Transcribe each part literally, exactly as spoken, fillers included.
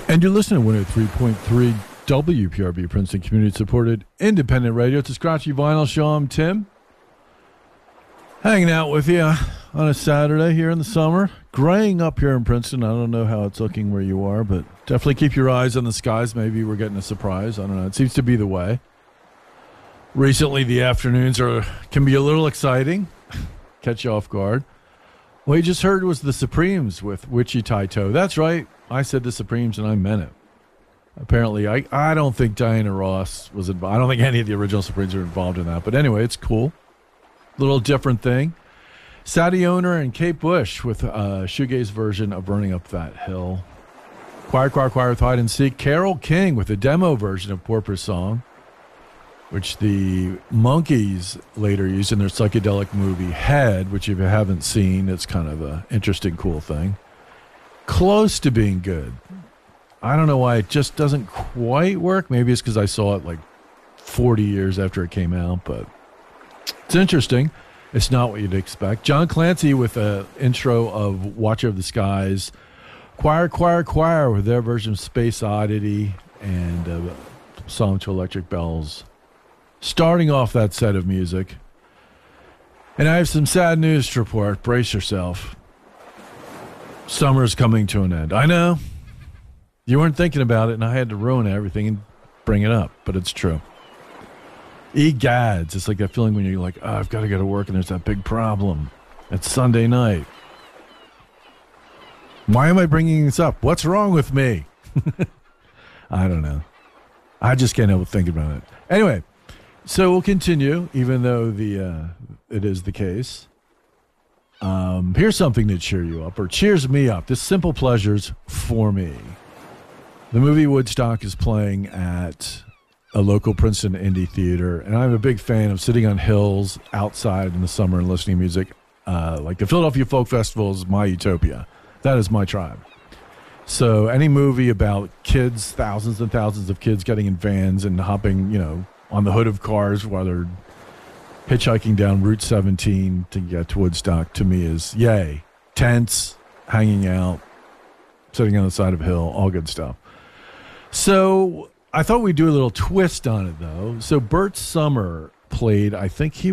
And you're listening to one oh three point three W P R B, Princeton Community Supported Independent Radio. It's a Scratchy Vinyl Show. I'm Tim. Hanging out with you on a Saturday here in the summer. Graying up here in Princeton. I don't know how it's looking where you are, but definitely keep your eyes on the skies. Maybe we're getting a surprise. I don't know. It seems to be the way. Recently, the afternoons are can be a little exciting. Catch you off guard. What you just heard was the Supremes with Witchy Taito. That's right. I said the Supremes, and I meant it. Apparently, I, I don't think Diana Ross was involved. I don't think any of the original Supremes are involved in that. But anyway, it's cool. Little different thing. Sadie Owner and Kate Bush with a shoegaze version of Burning Up That Hill. Choir, choir, choir with Hide and Seek. Carole King with a demo version of Porpoise Song, which the Monkees later used in their psychedelic movie Head, which if you haven't seen, it's kind of an interesting, cool thing. Close to being good. I don't know why it just doesn't quite work. Maybe it's because I saw it like forty years after it came out, but it's interesting. It's not what you'd expect. John Clancy with an intro of Watcher of the Skies. Choir, choir, choir with their version of Space Oddity and a song to Electric Bells. Starting off that set of music. And I have some sad news to report. Brace yourself. Summer's coming to an end. I know. You weren't thinking about it, and I had to ruin everything and bring it up, but it's true. Egads. It's like that feeling when you're like, oh, I've got to go to work, and there's that big problem. It's Sunday night. Why am I bringing this up? What's wrong with me? I don't know. I just can't help thinking about it. Anyway, so we'll continue, even though the uh, it is the case. Um, here's something to cheer you up, or cheers me up. This Simple Pleasures for me. The movie Woodstock is playing at a local Princeton indie theater, and I'm a big fan of sitting on hills outside in the summer and listening to music. Uh, like the Philadelphia Folk Festival is my utopia. That is my tribe. So any movie about kids, thousands and thousands of kids getting in vans and hopping, you know, on the hood of cars while they're hitchhiking down Route seventeen to get to Woodstock, to me is yay. Tents, hanging out, sitting on the side of a hill, all good stuff. So I thought we'd do a little twist on it, though. So Bert Summer played, I think he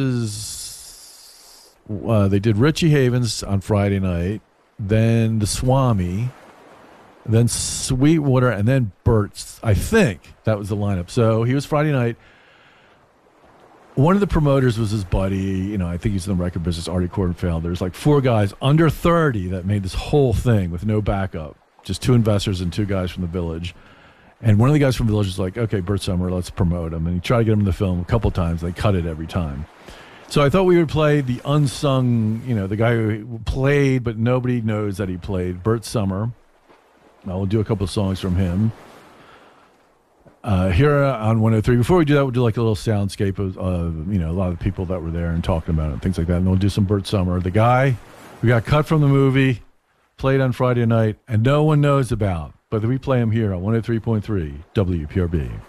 was, uh, they did Richie Havens on Friday night, then the Swami, then Sweetwater, and then Bert's. I think that was the lineup. So he was Friday night. One of the promoters was his buddy, you know, I think he's in the record business, Artie Kornfeld. There's like four guys under thirty that made this whole thing with no backup. Just two investors and two guys from the Village. And one of the guys from the Village was like, okay, Bert Summer, let's promote him. And he tried to get him in the film a couple times. They cut it every time. So I thought we would play the unsung, you know, the guy who played, but nobody knows that he played, Bert Summer. I will do a couple of songs from him. Uh, here on one oh three. Before we do that, we'll do like a little soundscape of, uh, you know, a lot of the people that were there and talking about it and things like that. And we'll do some Bert Summer. The guy who got cut from the movie, played on Friday night, and no one knows about. But we play him here on one oh three point three W P R B.